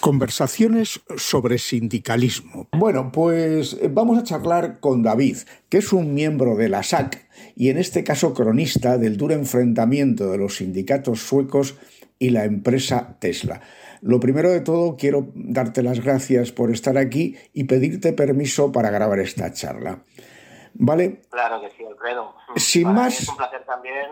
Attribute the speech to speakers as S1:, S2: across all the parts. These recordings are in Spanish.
S1: Conversaciones sobre sindicalismo. Bueno, pues vamos a charlar con David, que es un miembro de la SAC y en este caso cronista del duro enfrentamiento de los sindicatos suecos y la empresa Tesla. Lo primero de todo, quiero darte las gracias por estar aquí y pedirte permiso para grabar esta charla. ¿Vale?
S2: Claro que sí, Alfredo.
S1: Sin
S2: Para
S1: más...
S2: mí es un placer también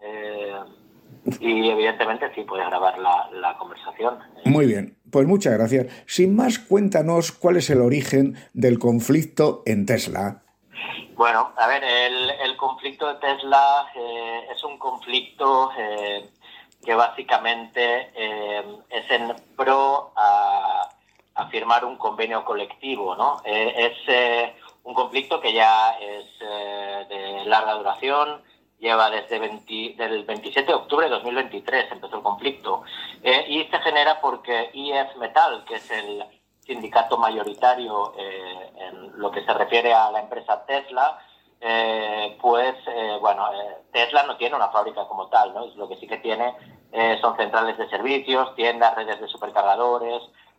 S2: y evidentemente sí puedes grabar la conversación.
S1: Muy bien, pues muchas gracias. Sin más, cuéntanos cuál es el origen del conflicto en Tesla.
S2: Bueno, a ver, el conflicto de Tesla es un conflicto que básicamente es en pro a firmar un convenio colectivo, ¿no? Es un conflicto que ya es de larga duración, lleva desde del 27 de octubre de 2023, empezó el conflicto, y se genera porque IF Metal, que es el sindicato mayoritario en lo que se refiere a la empresa Tesla, Tesla no tiene una fábrica como tal, ¿no? Lo que sí que tiene son centrales de servicios, tiendas, redes de supercargadores,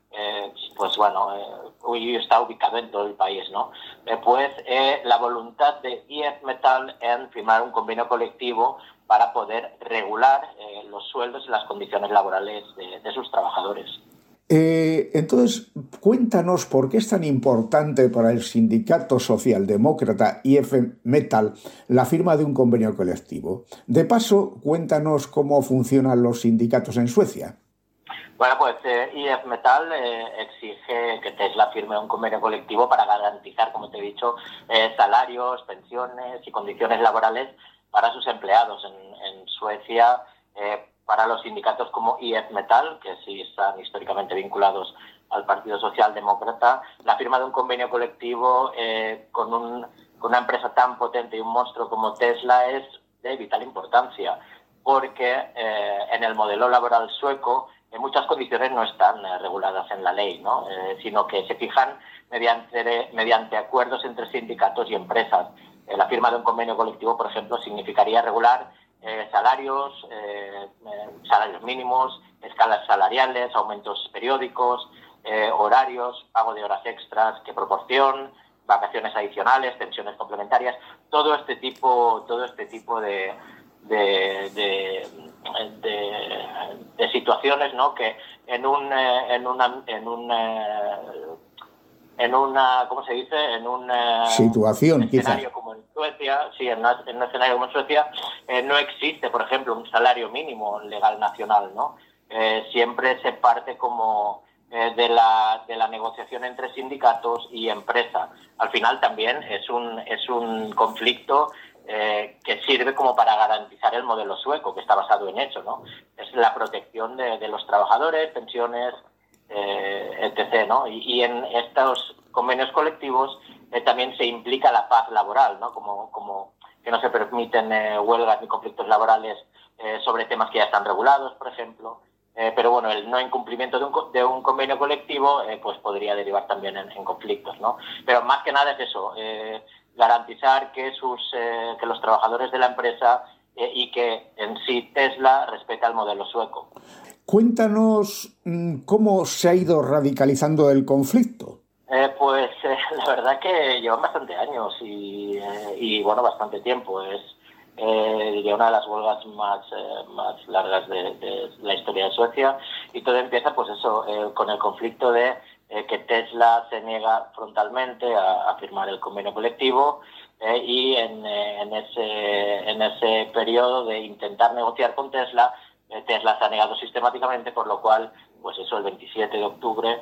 S2: hoy está ubicado en todo el país, ¿no? La voluntad de IF Metal en firmar un convenio colectivo para poder regular los sueldos y las condiciones laborales de sus trabajadores.
S1: Entonces, cuéntanos por qué es tan importante para el sindicato socialdemócrata IF Metal la firma de un convenio colectivo. De paso, cuéntanos cómo funcionan los sindicatos en Suecia.
S2: Bueno, pues IF Metal exige que Tesla firme un convenio colectivo para garantizar, como te he dicho, salarios, pensiones y condiciones laborales para sus empleados. En Suecia, para los sindicatos como IF Metal, que sí están históricamente vinculados al Partido Socialdemócrata, la firma de un convenio colectivo con una empresa tan potente y un monstruo como Tesla es de vital importancia, porque en el modelo laboral sueco muchas condiciones no están reguladas en la ley, ¿no? Sino que se fijan mediante acuerdos entre sindicatos y empresas. La firma de un convenio colectivo, por ejemplo, significaría regular salarios mínimos, escalas salariales, aumentos periódicos, horarios, pago de horas extras, qué proporción, vacaciones adicionales, pensiones complementarias, todo este tipo de situaciones, ¿no? Que en una ¿cómo se dice? En una
S1: situación,
S2: escenario
S1: quizá.
S2: como en Suecia, sí, en un escenario como en Suecia, no existe, por ejemplo, un salario mínimo legal nacional, ¿no? Siempre se parte como de la negociación entre sindicatos y empresa. Al final también es un conflicto que sirve como para garantizar el modelo sueco, que está basado en eso, ¿no? Es la protección de los trabajadores, pensiones, etc., ¿no? Y en estos convenios colectivos también se implica la paz laboral, ¿no? Como que no se permiten huelgas ni conflictos laborales sobre temas que ya están regulados, por ejemplo. Pero bueno, el no incumplimiento de un convenio colectivo pues podría derivar también en conflictos, ¿no? Pero más que nada es eso, garantizar que los trabajadores de la empresa y que en sí Tesla respeta el modelo sueco.
S1: Cuéntanos cómo se ha ido radicalizando el conflicto.
S2: La verdad que llevan bastante años y bastante tiempo. Diría una de las huelgas más largas de la historia de Suecia, y todo empieza con el conflicto de que Tesla se niega frontalmente a firmar el convenio colectivo y en ese periodo de intentar negociar con Tesla, Tesla se ha negado sistemáticamente, por lo cual el 27 de octubre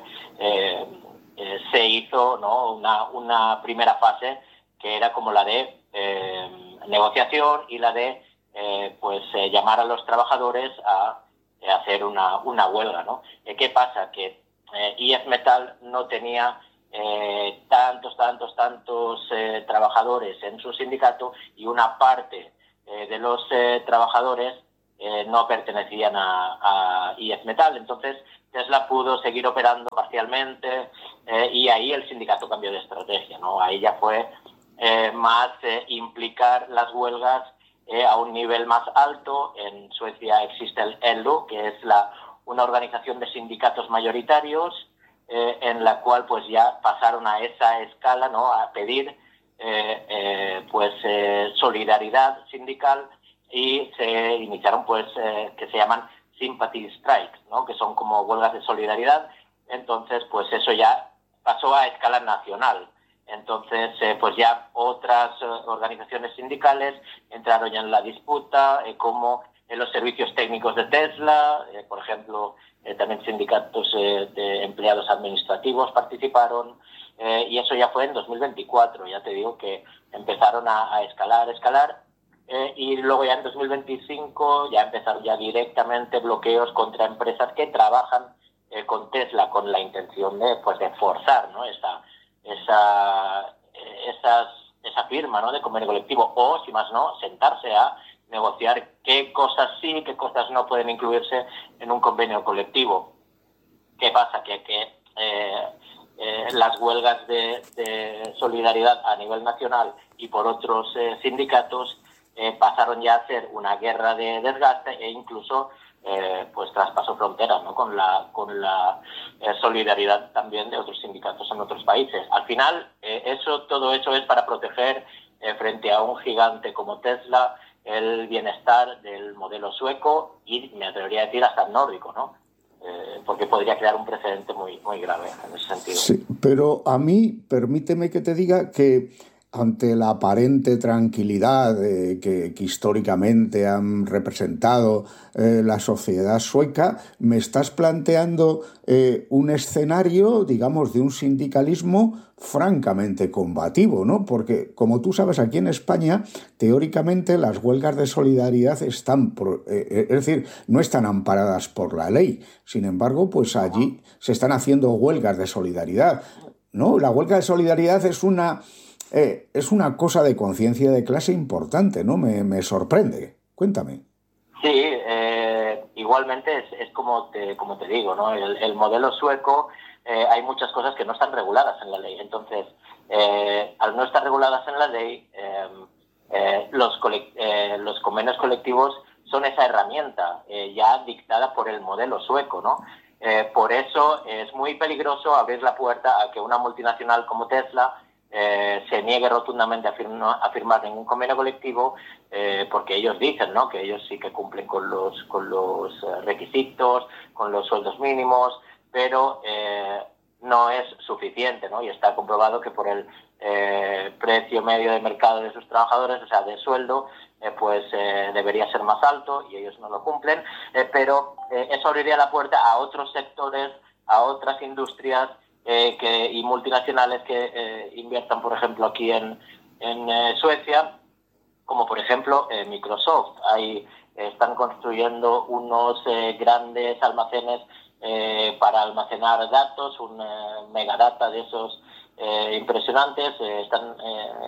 S2: se hizo, ¿no?, una primera fase que era como la de negociación y la de llamar a los trabajadores a hacer una huelga, ¿no? ¿Qué pasa? Que IF Metal no tenía tantos trabajadores en su sindicato, y una parte de los trabajadores no pertenecían a IF Metal. Entonces Tesla pudo seguir operando parcialmente y ahí el sindicato cambió de estrategia, ¿no? Ahí ya fue más implicar las huelgas a un nivel más alto. En Suecia existe el LO, que es la una organización de sindicatos mayoritarios, en la cual pues ya pasaron a esa escala, ¿no?, a pedir solidaridad sindical, y se iniciaron pues que se llaman sympathy strikes, ¿no?, que son como huelgas de solidaridad. Entonces pues eso ya pasó a escala nacional. Entonces pues ya otras organizaciones sindicales entraron ya en la disputa, como los servicios técnicos de Tesla, por ejemplo, también sindicatos de empleados administrativos participaron, y eso ya fue en 2024. Ya te digo que empezaron a escalar, y luego ya en 2025 ya empezaron ya directamente bloqueos contra empresas que trabajan con Tesla, con la intención de forzar, ¿no?, esa firma, ¿no?, de convenio colectivo, o si más no, sentarse a negociar qué cosas sí, qué cosas no pueden incluirse en un convenio colectivo. ¿Qué pasa? Que las huelgas de solidaridad a nivel nacional y por otros sindicatos pasaron ya a ser una guerra de desgaste, e incluso pues traspasó fronteras, ¿no?, con la solidaridad también de otros sindicatos en otros países. Al final, todo eso es para proteger frente a un gigante como Tesla el bienestar del modelo sueco, y me atrevería a decir hasta el nórdico, ¿no? Porque podría crear un precedente muy, muy grave en ese sentido.
S1: Sí, pero a mí, permíteme que te diga que ante la aparente tranquilidad que históricamente han representado la sociedad sueca, me estás planteando un escenario, digamos, de un sindicalismo francamente combativo, ¿no? Porque, como tú sabes, aquí en España, teóricamente, las huelgas de solidaridad están, es decir, no están amparadas por la ley. Sin embargo, pues allí se están haciendo huelgas de solidaridad, ¿no? La huelga de solidaridad es una cosa de conciencia de clase importante, ¿no? Me sorprende. Cuéntame.
S2: Sí, igualmente es como te digo, ¿no? El modelo sueco, hay muchas cosas que no están reguladas en la ley. Entonces, al no estar reguladas en la ley, los convenios colectivos son esa herramienta ya dictada por el modelo sueco, ¿no? Por eso es muy peligroso abrir la puerta a que una multinacional como Tesla se niegue rotundamente a firmar ningún convenio colectivo, porque ellos dicen, ¿no?, que ellos sí que cumplen con los requisitos, con los sueldos mínimos, pero no es suficiente, ¿no? Y está comprobado que por el precio medio de mercado de sus trabajadores, o sea, de sueldo, debería ser más alto, y ellos no lo cumplen, pero eso abriría la puerta a otros sectores, a otras industrias y multinacionales que inviertan, por ejemplo, aquí en Suecia, como por ejemplo Microsoft. Ahí están construyendo unos grandes almacenes para almacenar datos, un megadata de esos impresionantes. Están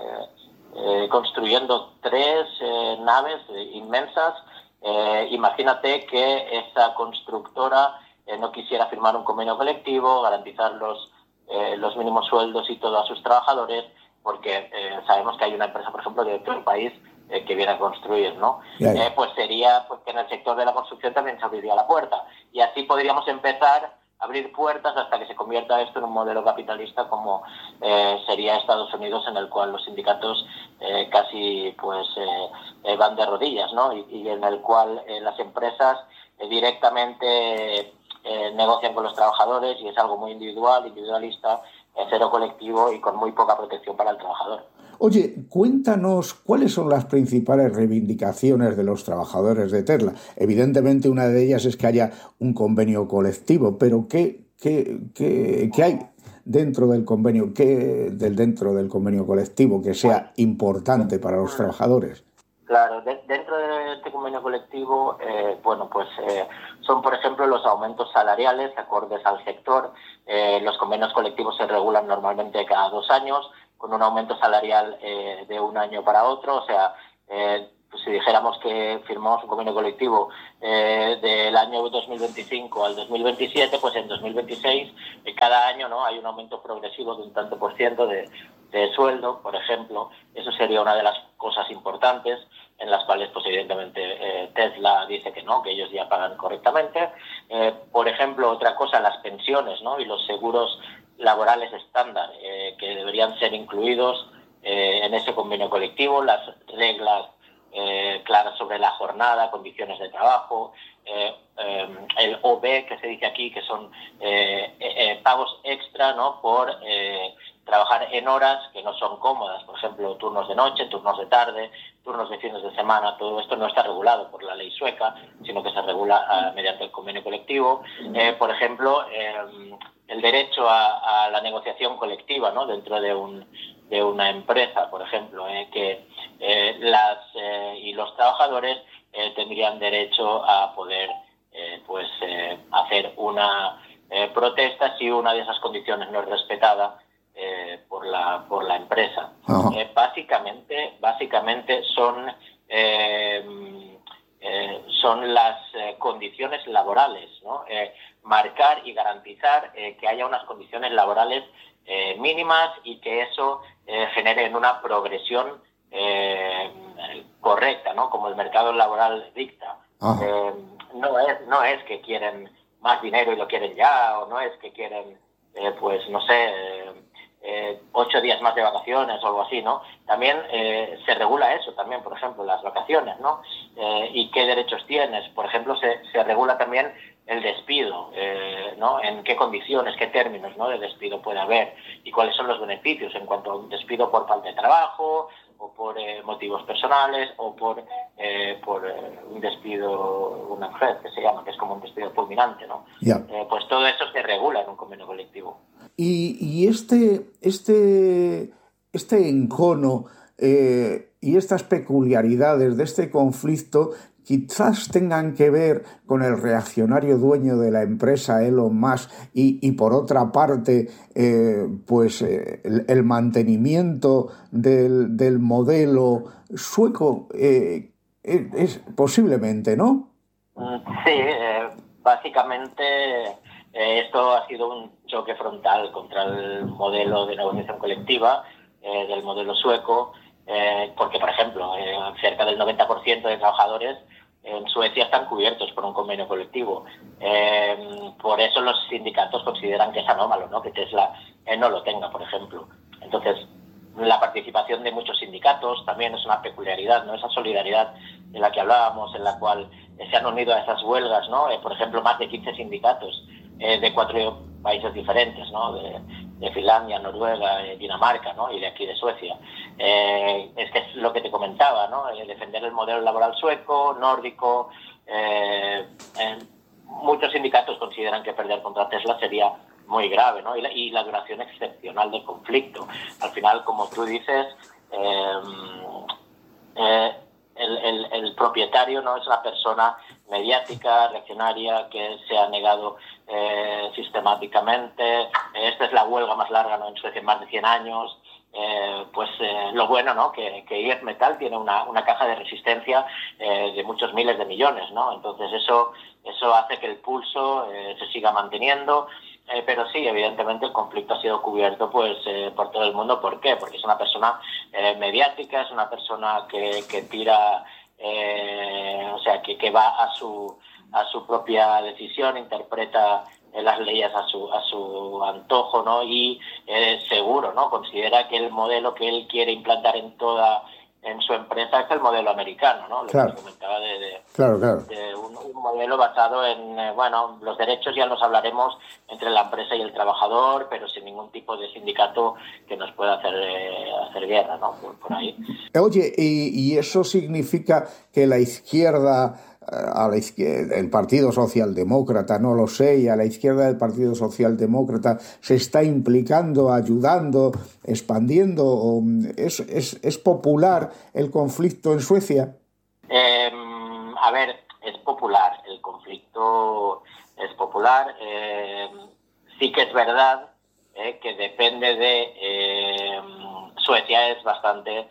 S2: construyendo 3 naves inmensas. Imagínate que esa constructora no quisiera firmar un convenio colectivo, garantizar los mínimos sueldos y todo a sus trabajadores, porque sabemos que hay una empresa, por ejemplo, de otro país que viene a construir, ¿no? Pues sería que en el sector de la construcción también se abriría la puerta, y así podríamos empezar a abrir puertas hasta que se convierta esto en un modelo capitalista como sería Estados Unidos, en el cual los sindicatos casi van de rodillas, ¿no? Y en el cual las empresas directamente negocian con los trabajadores, y es algo muy individualista, cero colectivo y con muy poca protección para el trabajador.
S1: Oye, cuéntanos cuáles son las principales reivindicaciones de los trabajadores de Tesla. Evidentemente, una de ellas es que haya un convenio colectivo, pero ¿qué hay dentro del convenio, dentro del convenio colectivo que sea importante para los trabajadores?
S2: Claro, dentro de este convenio colectivo, son, por ejemplo, los aumentos salariales acordes al sector. Los convenios colectivos se regulan normalmente cada 2 años, con un aumento salarial de un año para otro. O sea, pues si dijéramos que firmamos un convenio colectivo del año 2025 al 2027, pues en 2026 cada año, ¿no?, hay un aumento progresivo de un tanto por ciento de sueldo, por ejemplo. Eso sería una de las cosas importantes, en las cuales, pues evidentemente, Tesla dice que no, que ellos ya pagan correctamente. Por ejemplo, otra cosa, las pensiones, ¿no?, y los seguros laborales estándar, que deberían ser incluidos en ese convenio colectivo, las reglas claras sobre la jornada, condiciones de trabajo, el OB, que se dice aquí, que son pagos extra, ¿no?, por trabajar en horas que no son cómodas, por ejemplo, turnos de noche, turnos de tarde, turnos de fines de semana. Todo esto no está regulado por la ley sueca, sino que se regula mediante el convenio colectivo. Por ejemplo, el derecho a la negociación colectiva, ¿no?, dentro de una empresa, por ejemplo, que y los trabajadores tendrían derecho a poder hacer una protesta si una de esas condiciones no es respetada por la empresa. Básicamente son las condiciones laborales, ¿no? Marcar y garantizar que haya unas condiciones laborales mínimas y que eso genere en una progresión correcta, ¿no?, como el mercado laboral dicta. No es que quieren más dinero y lo quieren ya, o no es que quieren 8 días más de vacaciones o algo así, ¿no? También se regula eso también, por ejemplo, las vacaciones, ¿no? Y qué derechos tienes. Por ejemplo, se regula también el despido, ¿no? En qué condiciones, qué términos, ¿no?, de despido puede haber y cuáles son los beneficios en cuanto a un despido por falta de trabajo o por motivos personales o por un despido, una enfermedad que se llama, que es como un despido fulminante, ¿no?
S1: Yeah.
S2: Pues todo eso se regula en un convenio colectivo.
S1: Y este encono y estas peculiaridades de este conflicto quizás tengan que ver con el reaccionario dueño de la empresa, Elon Musk, y por otra parte, el mantenimiento del modelo sueco, es posiblemente, ¿no?
S2: Sí, básicamente esto ha sido un choque frontal contra el modelo de negociación colectiva del modelo sueco, porque, por ejemplo, cerca del 90% de trabajadores en Suecia están cubiertos por un convenio colectivo. Por eso los sindicatos consideran que es anómalo, ¿no?, que Tesla no lo tenga, por ejemplo. Entonces, la participación de muchos sindicatos también es una peculiaridad, ¿no?, esa solidaridad de la que hablábamos, en la cual se han unido a esas huelgas, ¿no? Por ejemplo, más de 15 sindicatos de 4 países diferentes, ¿no?, de Finlandia, Noruega, Dinamarca, ¿no?, y de aquí de Suecia. Es que es lo que te comentaba, ¿no?, defender el modelo laboral sueco, nórdico. Muchos sindicatos consideran que perder contra Tesla sería muy grave, ¿no?, y la duración excepcional del conflicto. Al final, como tú dices, el propietario no es una persona mediática, reaccionaria, que se ha negado sistemáticamente. Esta es la huelga más larga, ¿no?, en Suecia, en más de 100 años. Lo bueno, ¿no?, que IF Metal tiene una caja de resistencia de muchos miles de millones, ¿no? Entonces eso hace que el pulso se siga manteniendo. Pero sí, evidentemente el conflicto ha sido cubierto por todo el mundo. ¿Por qué? Porque es una persona mediática, es una persona que tira, que va a su propia decisión, interpreta las leyes a su antojo, ¿no? Y seguro, ¿no?, considera que el modelo que él quiere implantar en su empresa es el modelo americano, ¿no?
S1: Claro.
S2: Lo que comentaba
S1: Claro.
S2: de un modelo basado en, los derechos ya los hablaremos entre la empresa y el trabajador, pero sin ningún tipo de sindicato que nos pueda hacer guerra, ¿no?, por ahí.
S1: Oye, ¿y eso significa que la izquierda, el Partido Socialdemócrata, no lo sé, y a la izquierda del Partido Socialdemócrata se está implicando, ayudando, expandiendo? ¿Es popular el conflicto en Suecia?
S2: A ver, es popular, el conflicto es popular. Sí que es verdad que depende de... Suecia es bastante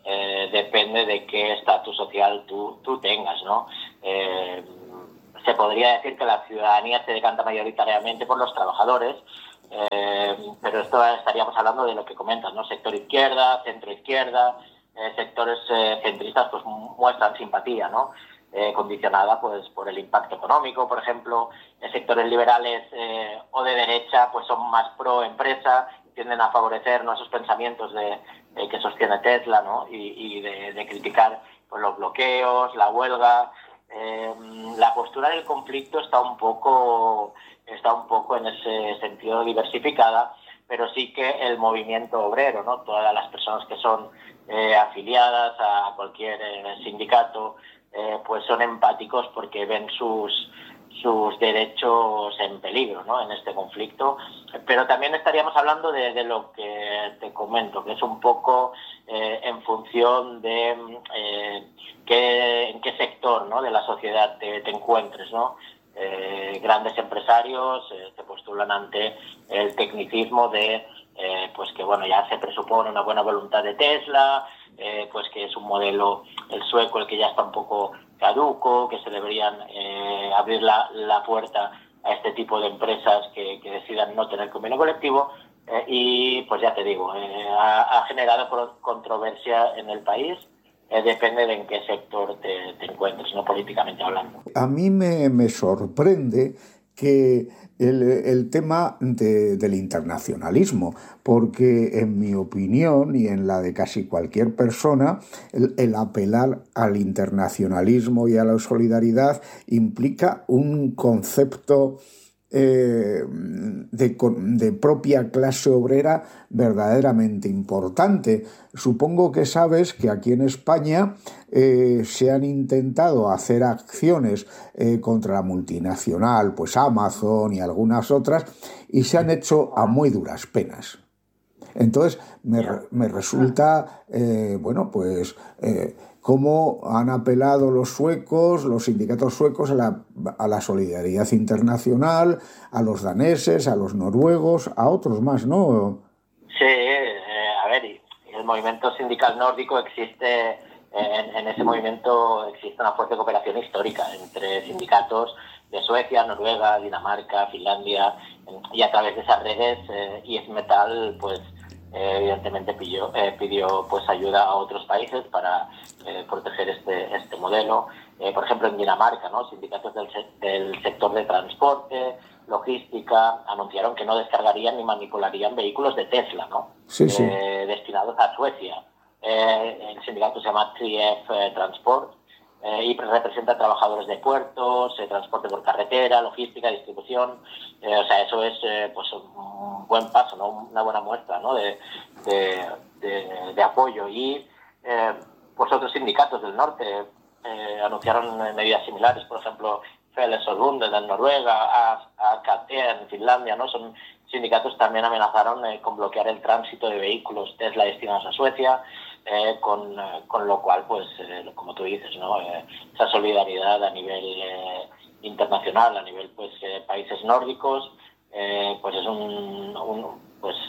S2: depende de qué estatus social tú tengas, ¿no? Se podría decir que la ciudadanía se decanta mayoritariamente por los trabajadores, pero esto estaríamos hablando de lo que comentas, ¿no? Sector izquierda, centro izquierda, sectores centristas pues muestran simpatía, ¿no? Condicionada pues por el impacto económico, por ejemplo. Sectores liberales o de derecha pues son más pro empresa, tienden a favorecer, ¿no?, esos pensamientos que sostiene Tesla, ¿no? y de criticar pues los bloqueos, la huelga. La postura del conflicto está un poco en ese sentido diversificada, pero sí que el movimiento obrero, ¿no?, todas las personas que son afiliadas a cualquier sindicato, pues son empáticos porque ven sus derechos en peligro, ¿no?, en este conflicto. Pero también estaríamos hablando de lo que te comento, que es un poco en función de en qué sector, ¿no?, de la sociedad te encuentres, ¿no? Grandes empresarios se postulan ante el tecnicismo de pues que bueno, ya se presupone una buena voluntad de Tesla, pues que es un modelo, el sueco, el que ya está un poco caduco, que se deberían abrir la puerta a este tipo de empresas que decidan no tener convenio colectivo, y pues ya te digo, ha generado controversia en el país. Depende de en qué sector te encuentres, no políticamente hablando.
S1: A mí me sorprende que el tema del internacionalismo, porque en mi opinión y en la de casi cualquier persona, el apelar al internacionalismo y a la solidaridad implica un concepto de propia clase obrera verdaderamente importante. Supongo que sabes que aquí en España se han intentado hacer acciones contra la multinacional, pues Amazon y algunas otras, y se han hecho a muy duras penas. Entonces me resulta, cómo han apelado los suecos, los sindicatos suecos, a la solidaridad internacional, a los daneses, a los noruegos, a otros más, ¿no?
S2: Sí, a ver, y el movimiento sindical nórdico existe, en ese movimiento existe una fuerte cooperación histórica entre sindicatos de Suecia, Noruega, Dinamarca, Finlandia, y a través de esas redes ISMetal pues evidentemente pidió pues ayuda a otros países para proteger este modelo. Por ejemplo, en Dinamarca, ¿no?, sindicatos del sector de transporte, logística, anunciaron que no descargarían ni manipularían vehículos de Tesla, ¿no?
S1: Sí.
S2: Destinados a Suecia. El sindicato se llama 3F Transport y representa a trabajadores de puertos, transporte por carretera, logística, distribución. O sea, eso es pues un buen paso, ¿no?, una buena muestra, ¿no?, de apoyo. Y pues otros sindicatos del norte anunciaron medidas similares, por ejemplo, Fellesforbundet en Noruega, AKT en Finlandia, ¿no? Son sindicatos que también amenazaron con bloquear el tránsito de vehículos Tesla destinados a Suecia, con lo cual, pues, como tú dices, ¿no?, esa solidaridad a nivel internacional, a nivel pues países nórdicos, pues es un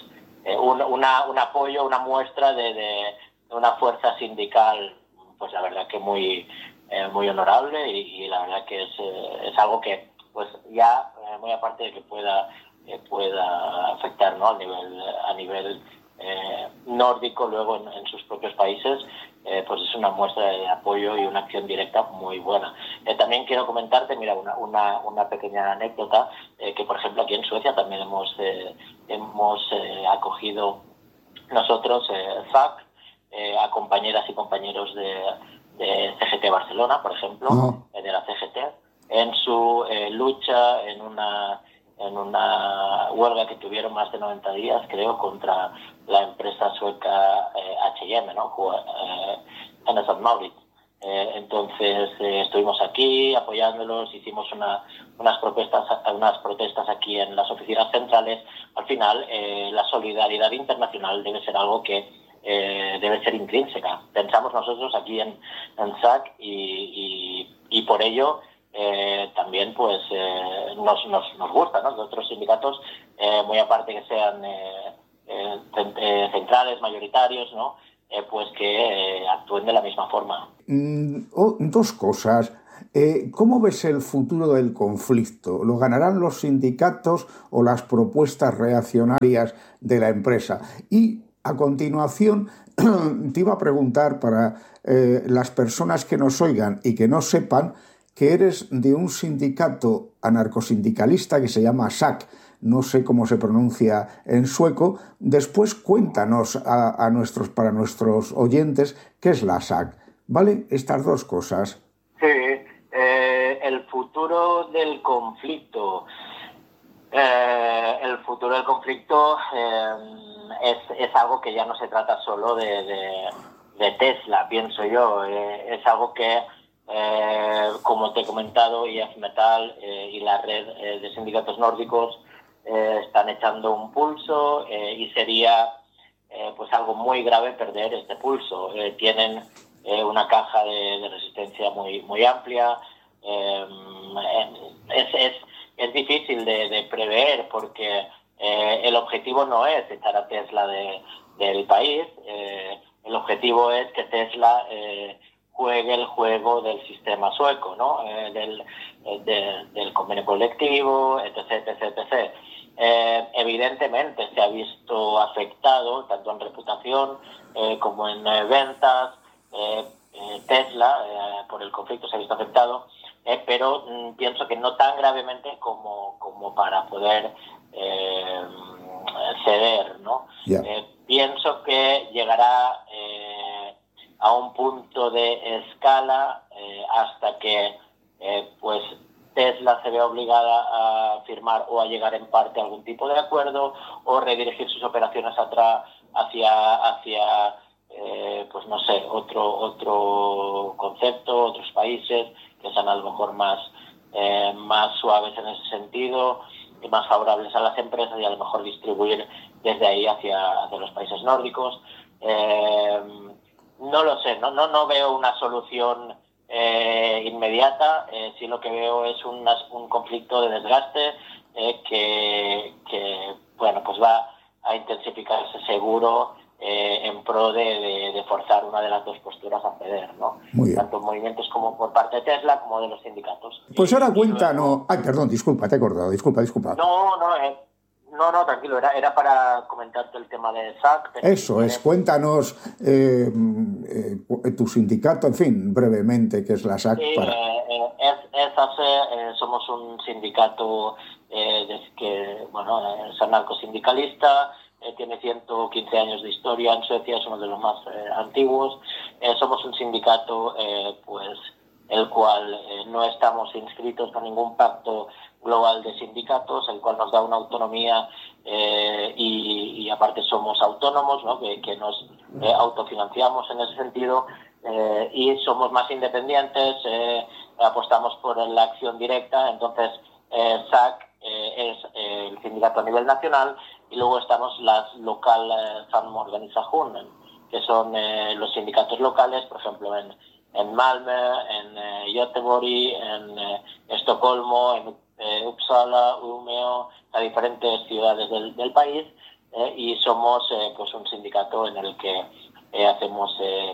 S2: apoyo, una muestra de una fuerza sindical, pues la verdad que muy honorable, y la verdad que es algo que pues ya muy aparte de que pueda afectar, ¿no?, a nivel nórdico luego en sus propios países, pues es una muestra de apoyo y una acción directa muy buena. También quiero comentarte, mira, una pequeña anécdota, que por ejemplo aquí en Suecia también hemos acogido nosotros ZAC, a compañeras y compañeros de CGT Barcelona, por ejemplo, de la CGT, en su lucha en una huelga que tuvieron más de 90 días, creo, contra la empresa sueca H&M, ¿no?, Hennes & Mauritz. Entonces estuvimos aquí apoyándolos, hicimos unas protestas aquí en las oficinas centrales. Al final, la solidaridad internacional debe ser algo que debe ser intrínseca. Pensamos nosotros aquí en SAC, y por ello también pues nos gusta, ¿no?, de otros sindicatos, muy aparte que sean centrales, mayoritarios, ¿no?, pues que actúen de la misma forma.
S1: Dos cosas. ¿Cómo ves el futuro del conflicto? ¿Lo ganarán los sindicatos o las propuestas reaccionarias de la empresa? Y a continuación te iba a preguntar para las personas que nos oigan y que no sepan que eres de un sindicato anarcosindicalista que se llama SAC. No sé cómo se pronuncia en sueco. Después cuéntanos para nuestros oyentes qué es la SAC. ¿Vale? Estas dos cosas.
S2: Sí, el futuro del conflicto. El futuro del conflicto es algo que ya no se trata solo de Tesla, pienso yo. Es algo que, como te he comentado, IF Metal y la red de sindicatos nórdicos están echando un pulso y sería pues algo muy grave perder este pulso. Tienen una caja de resistencia muy amplia. Es difícil de prever porque el objetivo no es echar a Tesla del país. El objetivo es que Tesla juegue el juego del sistema sueco, ¿no? Del convenio colectivo, etc. Evidentemente se ha visto afectado tanto en reputación como en ventas. Tesla por el conflicto se ha visto afectado, pero pienso que no tan gravemente como para poder ceder, ¿no?
S1: Yeah.
S2: Pienso que llegará a un punto de escala hasta que pues Tesla se ve obligada a firmar o a llegar en parte a algún tipo de acuerdo o redirigir sus operaciones hacia pues no sé, otro concepto, otros países que sean a lo mejor más suaves en ese sentido y más favorables a las empresas y a lo mejor distribuir desde ahí hacia los países nórdicos. No lo sé, no veo una solución inmediata. Sí, lo que veo es un conflicto de desgaste que bueno, pues va a intensificarse seguro en pro de forzar una de las dos posturas a ceder, ¿no? Tanto movimientos como por parte de Tesla como de los sindicatos.
S1: Pues ahora cuéntanos... Ay, perdón, disculpa, te he acordado, disculpa.
S2: No, tranquilo, era para comentarte el tema de SAC.
S1: Eso es, cuéntanos tu sindicato, en fin, brevemente, qué es la SAC.
S2: Sí, somos un sindicato que, bueno, es anarcosindicalista, tiene 115 años de historia en Suecia, es uno de los más antiguos. Somos un sindicato, pues, el cual no estamos inscritos a ningún pacto global de sindicatos, el cual nos da una autonomía y aparte somos autónomos, ¿no? que nos autofinanciamos en ese sentido y somos más independientes, apostamos por la acción directa. Entonces SAC es el sindicato a nivel nacional y luego estamos las local samorganisationen, que son los sindicatos locales, por ejemplo en Malmö, en Göteborg, en Estocolmo, en Uppsala, Umeå, a diferentes ciudades del país, y somos pues un sindicato en el que hacemos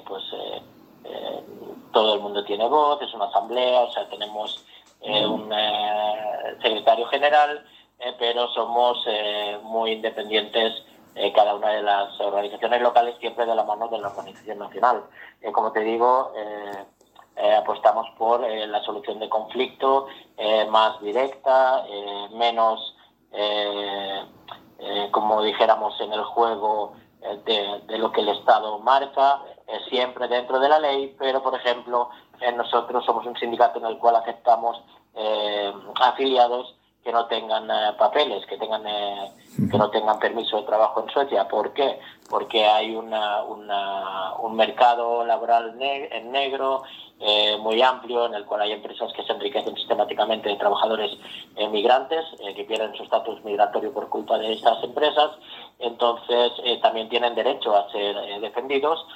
S2: todo el mundo tiene voz, es una asamblea, o sea, tenemos un secretario general, pero somos muy independientes cada una de las organizaciones locales, siempre de la mano de la organización nacional. Como te digo, apostamos por la solución de conflicto más directa, menos, como dijéramos, en el juego de lo que el Estado marca, siempre dentro de la ley, pero, por ejemplo, nosotros somos un sindicato en el cual aceptamos afiliados que no tengan papeles, que no tengan permiso de trabajo en Suecia. ¿Por qué? Porque hay un mercado laboral en negro muy amplio, en el cual hay empresas que se enriquecen sistemáticamente de trabajadores migrantes que pierden su estatus migratorio por culpa de esas empresas. Entonces también tienen derecho a ser defendidos.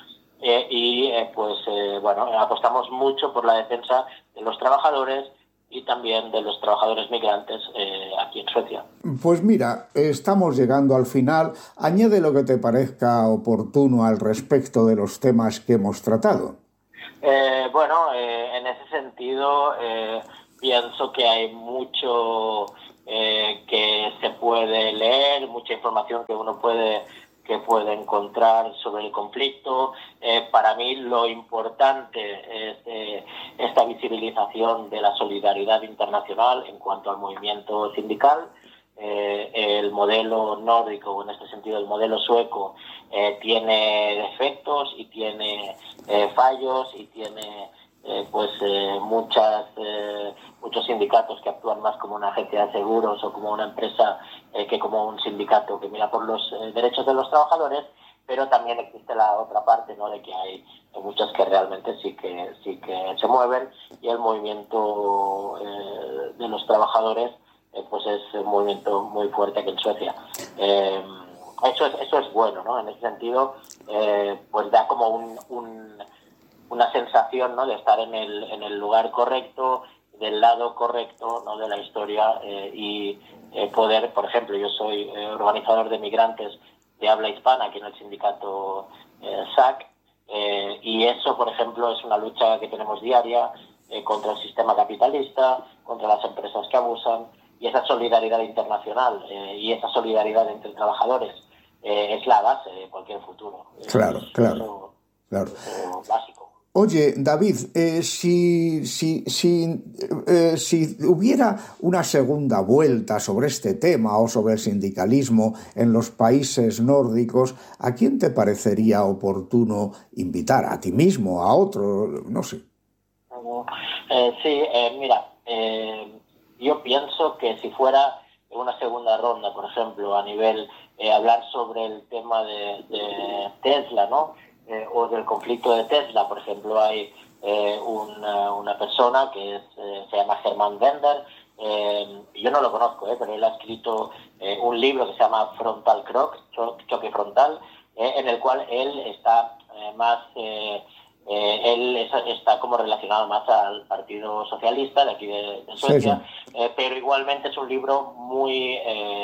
S2: Bueno, apostamos mucho por la defensa de los trabajadores y también de los trabajadores migrantes aquí en Suecia.
S1: Pues mira, estamos llegando al final. Añade lo que te parezca oportuno al respecto de los temas que hemos tratado.
S2: En ese sentido, pienso que hay mucho que se puede leer, mucha información que uno puede encontrar sobre el conflicto. Para mí lo importante es esta visibilización de la solidaridad internacional en cuanto al movimiento sindical. El modelo nórdico, en este sentido el modelo sueco, tiene defectos y tiene fallos y tiene muchos sindicatos que actúan más como una agencia de seguros o como una empresa que como un sindicato que mira por los derechos de los trabajadores, pero también existe la otra parte, ¿no?, de que hay muchas que realmente sí que se mueven, y el movimiento de los trabajadores pues es un movimiento muy fuerte aquí en Suecia. Eso es bueno, ¿no? En ese sentido, pues da como una sensación, ¿no?, de estar en el lugar correcto, del lado correcto, ¿no?, de la historia, y poder, por ejemplo, yo soy organizador de migrantes de habla hispana aquí en el sindicato SAC, y eso, por ejemplo, es una lucha que tenemos diaria contra el sistema capitalista, contra las empresas que abusan, y esa solidaridad internacional y esa solidaridad entre trabajadores es la base de cualquier futuro.
S1: Claro.
S2: Eso básico.
S1: Oye, David, si hubiera una segunda vuelta sobre este tema o sobre el sindicalismo en los países nórdicos, ¿a quién te parecería oportuno invitar? ¿A ti mismo? ¿A otro? No sé.
S2: Yo pienso que si fuera una segunda ronda, por ejemplo, a nivel hablar sobre el tema de Tesla, ¿no?, o del conflicto de Tesla, por ejemplo, hay una persona que se llama Herman Bender. Yo no lo conozco, pero él ha escrito un libro que se llama Frontal Choque Frontal, en el cual él está está como relacionado más al Partido Socialista de aquí de Suecia, sí. Pero igualmente es un libro muy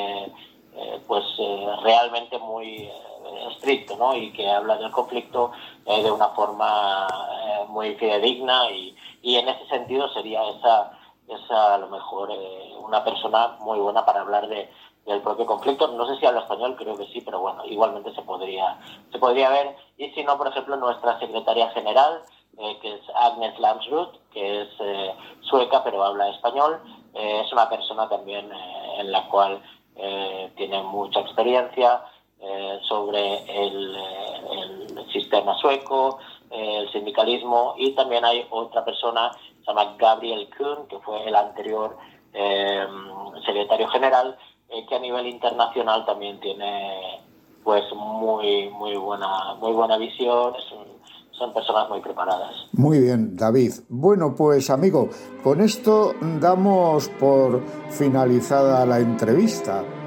S2: realmente muy estricto, ¿no?, y que habla del conflicto de una forma muy fidedigna, y en ese sentido sería esa a lo mejor una persona muy buena para hablar del propio conflicto. No sé si habla español, creo que sí, pero bueno, igualmente se podría ver. Y si no, por ejemplo, nuestra secretaria general, que es Agnes Lansrud, que es sueca pero habla español, es una persona también en la cual tiene mucha experiencia sobre el sistema sueco, el sindicalismo. Y también hay otra persona, se llama Gabriel Kuhn, que fue el anterior secretario general, que a nivel internacional también tiene pues muy buena visión. Son personas muy preparadas.
S1: Muy bien, David. Bueno, pues amigo, con esto damos por finalizada la entrevista.